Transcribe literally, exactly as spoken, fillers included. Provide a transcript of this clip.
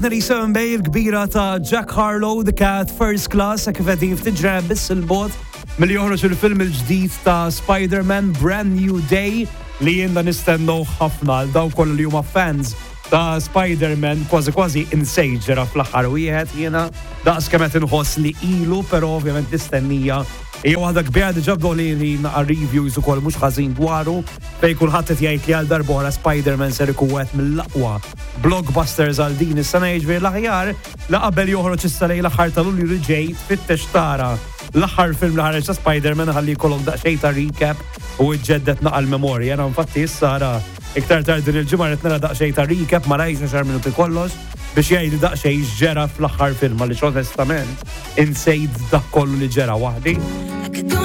Originally seven bay il-kbira ta' Jack Harlow, The Cat, First Class, kif qegħdin ftiġreb biss il-bot milli joħroġ il-film il-ġdid ta' Spider-Man Brand New Day li jiena nistennew ħafna għal daw kollu li huma fans ta' Spider-Man kważi kważi insejġera fl-aħħar wieħed jiena daqs kemm qed inħoss li ilu, però ovvjament nistennija hija waħda kbira diġà bdew li naqa' reviews ukoll mhux ħażin dwaru fejn kulħadd qed jgħid li għal darb'oħra Spider-Man ser ikun wieħed mill-aqwa blockbusters għal din is-sena jiġifieri l-aħjar la qabel joħroġ issa lejn l-aħħar ta' Lulju li ġej tfittex tara l-aħħar film li ħareġ ta' Spider-Man ħalli jkollhom daqsxejn ta' recap u jġeddet naqa' l-memorja. Jena infatti issa ara iktar tard din il-ġimgħa qed nara daqsxejn ta' recap ma rajx għaxar minuti kollox biex jgħidu daqsxejn x'ġera fl-aħħar film għaliex onestament insejt dak kollu li ġera waħdi.